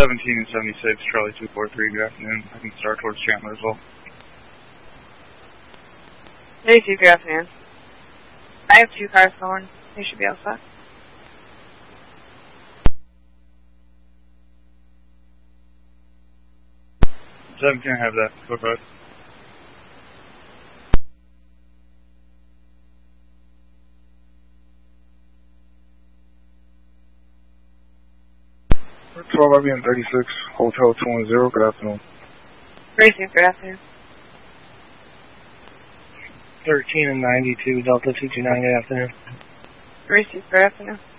17 and 76, Charlie 243, good afternoon. I can start towards Chandler as well. 32, good afternoon. I have 2 cars going. They should be outside. Can I have that? Go for it. We're 12 IBM 36, Hotel 210, good afternoon. 32, good afternoon. 13 and 92, Delta 229, good afternoon. 32, good afternoon.